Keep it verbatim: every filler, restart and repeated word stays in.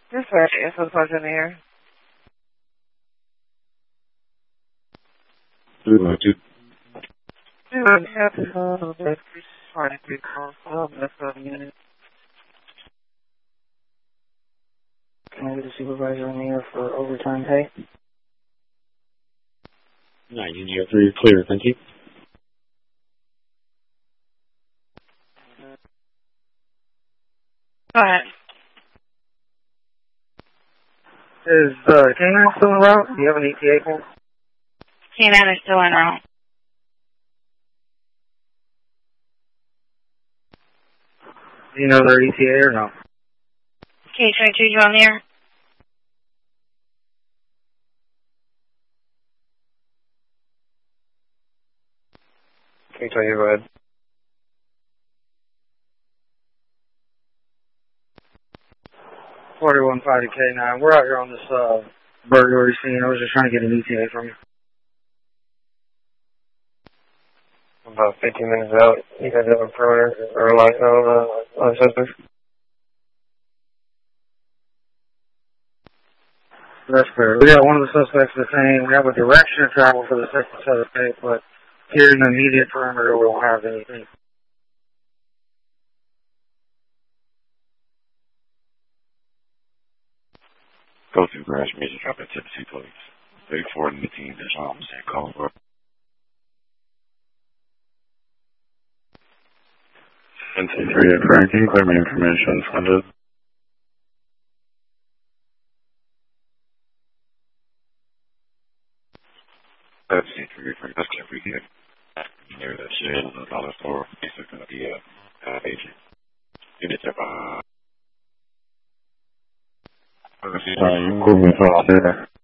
This is what's in here. Two one two. Two one two. That's trying to call. Oh, that's a unit. Can I get a supervisor in here for overtime pay? Nine Union three clear. Thank you. Go ahead. Is uh, K nine still en route? Do you have an E T A for? K nine is still en route. Do you know their E T A or no? K twenty-two, you on there? K twenty, go ahead. forty-one five to K nine. We're out here on this uh, burglary scene. I was just trying to get an E T A from you. About fifteen minutes out. You guys have a perimeter or a light on uh, on sensor? That's fair. We got one of the suspects detained. We have a direction of travel for the second set of tape, but here in the immediate perimeter we don't have anything. Go through garage major drop at Tennessee Police. thirty-four and eighteen dash one percent call for. Tennessee three at Franklin, clear me information funded. Tennessee three at Franklin, that's clear for you. Near that shit on the dollar store. This is going to be a uh, agent. Unit up. Uh, you can go me from there.